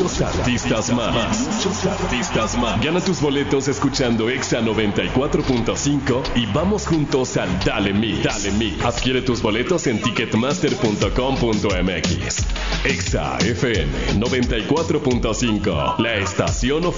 muchos artistas más. Gana tus boletos escuchando Exa 94.5 y vamos juntos al Dale Mix. Adquiere tus boletos en ticketmaster.com.mx. Exa FM 94.5, la estación oficial